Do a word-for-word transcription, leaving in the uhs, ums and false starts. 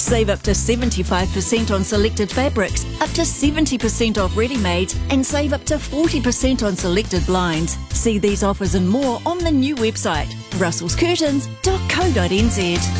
Save up to seventy-five percent on selected fabrics, up to seventy percent off ready-mades, and save up to forty percent on selected blinds. See these offers and more on the new website, russells curtains dot co dot n z.